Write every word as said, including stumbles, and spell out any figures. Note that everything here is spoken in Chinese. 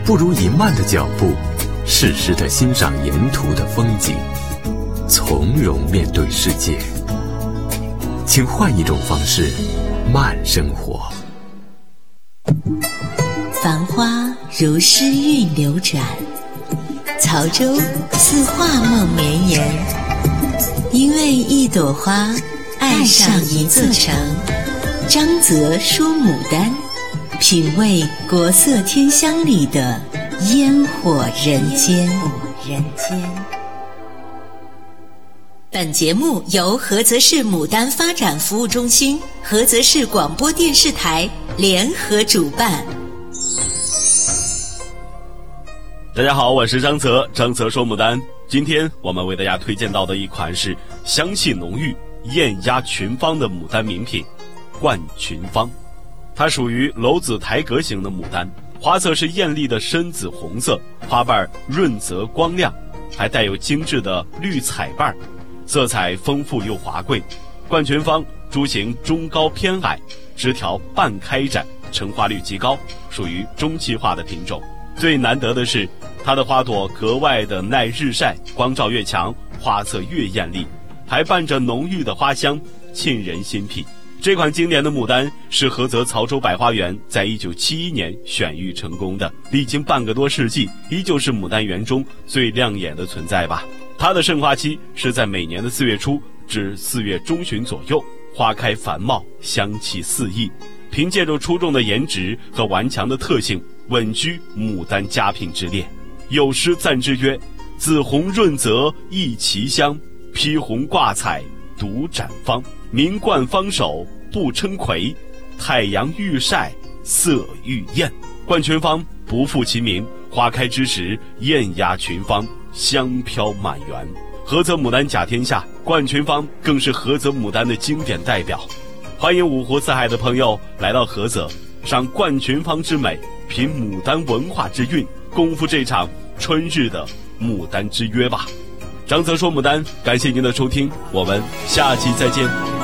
不如以慢的脚步，适时地欣赏沿途的风景，从容面对世界。请换一种方式，慢生活。 繁花如诗韵流转，曹州似画梦绵延。因为一朵花，爱上一座城。张择说牡丹，品味国色天香里的烟火人间。人间。本节目由菏泽市牡丹发展服务中心、菏泽市广播电视台联合主办。 大家好，我是张泽，张泽说牡丹。今天我们为大家推荐到的一款是香气浓郁、艳压群芳的牡丹名品冠群芳。它属于楼子台阁型的牡丹，花色是艳丽的深紫红色，花瓣润泽光亮，还带有精致的绿彩瓣，色彩丰富又华贵。冠群芳株型中高偏矮，枝条半开展，成花率极高，属于中期化的品种。最难得的是它的花朵格外的耐日晒，光照越强，花色越艳丽，还伴着浓郁的花香，沁人心脾。这款经典的牡丹是菏泽曹州百花园在一九七一年选育成功的，历经半个多世纪，依旧是牡丹园中最亮眼的存在吧。它的盛花期是在每年的四月初至四月中旬左右，花开繁茂，香气四溢，凭借着出众的颜值和顽强的特性，稳居牡丹佳品之列。有诗赞之曰：紫红润泽一奇香，披红挂彩独展芳。名冠芳手不称魁，太阳愈晒色愈艳。冠群芳不负其名，花开之时艳压群芳，香飘满园。菏泽牡丹甲天下，冠群芳更是菏泽牡丹的经典代表。欢迎五湖四海的朋友来到菏泽，赏冠群芳之美，品牡丹文化之韵，共赴这场春日的牡丹之约吧。张泽说牡丹，感谢您的收听，我们下期再见。